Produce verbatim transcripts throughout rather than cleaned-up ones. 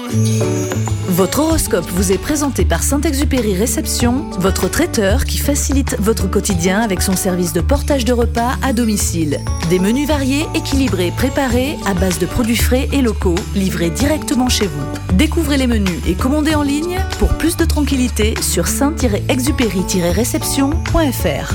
Votre horoscope vous est présenté par Saint-Exupéry Réception, votre traiteur qui facilite votre quotidien avec son service de portage de repas à domicile. Des menus variés, équilibrés, préparés à base de produits frais et locaux, livrés directement chez vous. Découvrez les menus et commandez en ligne pour plus de tranquillité sur saint exupéry réception point f r.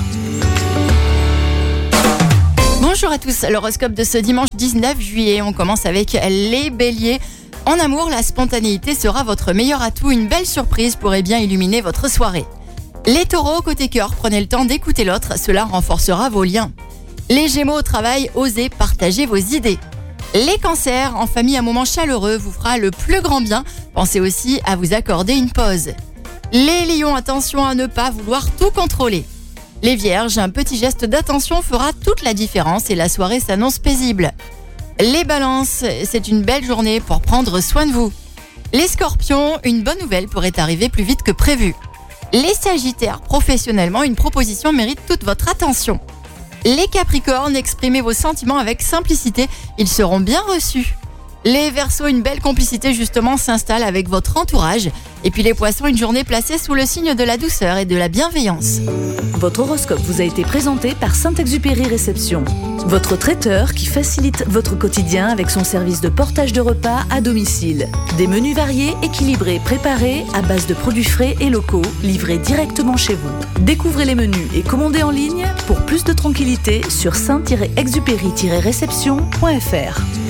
Bonjour à tous, l'horoscope de ce dimanche dix-neuf juillet, on commence avec les béliers. En amour, la spontanéité sera votre meilleur atout, une belle surprise pourrait bien illuminer votre soirée. Les taureaux, côté cœur, prenez le temps d'écouter l'autre, cela renforcera vos liens. Les gémeaux au travail, osez partager vos idées. Les cancers, en famille, un moment chaleureux vous fera le plus grand bien, pensez aussi à vous accorder une pause. Les lions, attention à ne pas vouloir tout contrôler. Les vierges, un petit geste d'attention fera toute la différence et la soirée s'annonce paisible. Les balances, c'est une belle journée pour prendre soin de vous. Les scorpions, une bonne nouvelle pourrait arriver plus vite que prévu. Les sagittaires, professionnellement, une proposition mérite toute votre attention. Les capricornes, exprimez vos sentiments avec simplicité, ils seront bien reçus. Les verseaux, une belle complicité justement s'installe avec votre entourage. Et puis les poissons, une journée placée sous le signe de la douceur et de la bienveillance. Votre horoscope vous a été présenté par Saint-Exupéry Réception, votre traiteur qui facilite votre quotidien avec son service de portage de repas à domicile. Des menus variés, équilibrés, préparés à base de produits frais et locaux, livrés directement chez vous. Découvrez les menus et commandez en ligne pour plus de tranquillité sur saint exupéry réception point f r.